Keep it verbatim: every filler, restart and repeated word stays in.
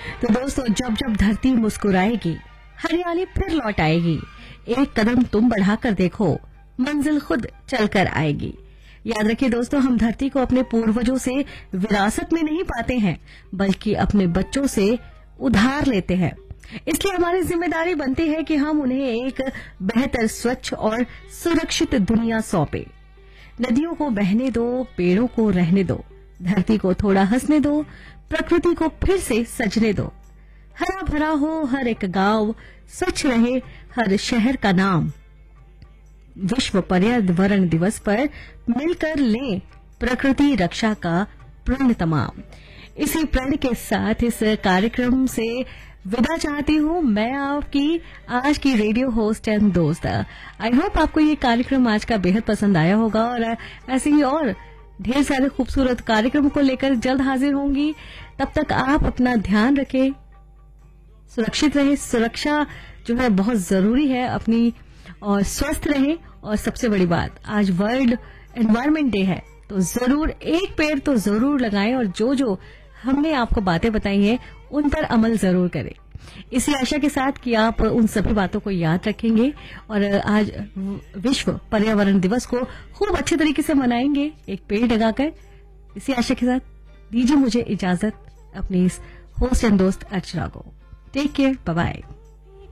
तो दोस्तों, जब जब धरती मुस्कुराएगी, हरियाली फिर लौट आएगी। एक कदम तुम बढ़ाकर देखो, मंजिल खुद चलकर आएगी। याद रखिए दोस्तों, हम धरती को अपने पूर्वजों से विरासत में नहीं पाते हैं, बल्कि अपने बच्चों से उधार लेते हैं। इसलिए हमारी जिम्मेदारी बनती है कि हम उन्हें एक बेहतर, स्वच्छ और सुरक्षित दुनिया सौंपे। नदियों को बहने दो, पेड़ों को रहने दो, धरती को थोड़ा हंसने दो, प्रकृति को फिर से सजने दो। हरा भरा हो हर एक गांव, स्वच्छ रहे हर शहर का नाम। विश्व पर्यावरण दिवस पर मिलकर लें प्रकृति रक्षा का प्रण तमाम। इसी प्रण के साथ इस कार्यक्रम से विदा चाहती हूँ मैं, आपकी आज की रेडियो होस्ट एंड दोस्त। आई होप आपको ये कार्यक्रम आज का बेहद पसंद आया होगा और ऐसे ही और ढेर सारे खूबसूरत कार्यक्रमों को लेकर जल्द हाजिर होंगी। तब तक आप अपना ध्यान रखें, सुरक्षित रहे। सुरक्षा जो है बहुत जरूरी है अपनी, और स्वस्थ रहे। और सबसे बड़ी बात, आज वर्ल्ड एनवायरनमेंट डे है, तो जरूर एक पेड़ तो जरूर लगाएं और जो जो हमने आपको बातें बताई हैं उन पर अमल जरूर करें। इसी आशा के साथ कि आप उन सभी बातों को याद रखेंगे और आज विश्व पर्यावरण दिवस को खूब अच्छे तरीके से मनाएंगे एक पेड़ लगाकर। इसी आशा के साथ दीजिए मुझे इजाजत, अपनी इस होस्ट एंड दोस्त अर्चना को। Take care, bye bye.